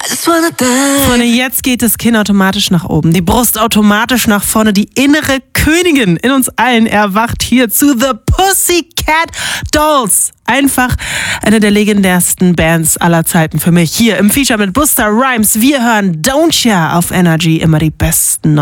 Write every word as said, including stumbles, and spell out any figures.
Freunde, jetzt geht das Kinn automatisch nach oben, die Brust automatisch nach vorne, die innere Königin in uns allen erwacht hier zu The Pussycat Dolls. Einfach eine der legendärsten Bands aller Zeiten für mich. Hier im Feature mit Busta Rhymes. Wir hören Don't Ya auf Energy, immer die besten